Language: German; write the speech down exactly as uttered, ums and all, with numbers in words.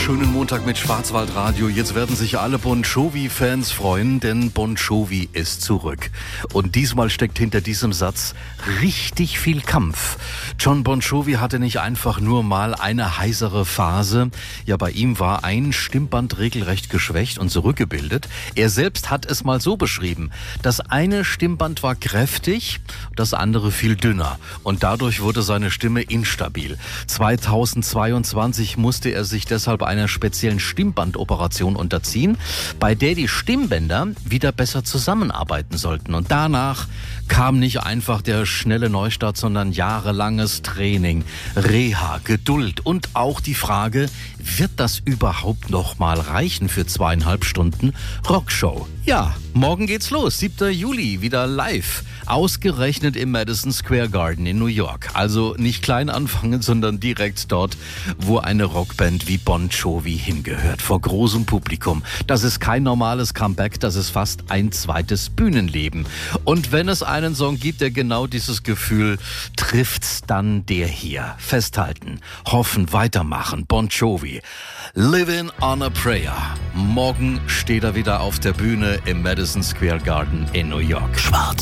Schönen Montag mit Schwarzwaldradio. Jetzt werden sich alle Bon Jovi-Fans freuen, denn Bon Jovi ist zurück. Und diesmal steckt hinter diesem Satz richtig viel Kampf. John Bon Jovi hatte nicht einfach nur mal eine heisere Phase. Ja, bei ihm war ein Stimmband regelrecht geschwächt und zurückgebildet. Er selbst hat es mal so beschrieben: Das eine Stimmband war kräftig, das andere viel dünner. Und dadurch wurde seine Stimme instabil. zweitausendzweiundzwanzig musste er sich deshalb einer speziellen Stimmbandoperation unterziehen, bei der die Stimmbänder wieder besser zusammenarbeiten sollten. Und danach kam nicht einfach der schnelle Neustart, sondern jahrelanges Training, Reha, Geduld und auch die Frage, wird das überhaupt noch mal reichen für zweieinhalb Stunden Rockshow? Ja, morgen geht's los, siebter Juli, wieder live. Ausgerechnet im Madison Square Garden in New York. Also nicht klein anfangen, sondern direkt dort, wo eine Rockband wie Bon Jovi hingehört. Vor großem Publikum. Das ist kein normales Comeback, das ist fast ein zweites Bühnenleben. Und wenn es einen Song gibt, der genau dieses Gefühl trifft's, dann der hier. Festhalten, hoffen, weitermachen. Bon Jovi. Living on a Prayer. Morgen steht er wieder auf der Bühne im Madison Square Garden in New York. Schwarz.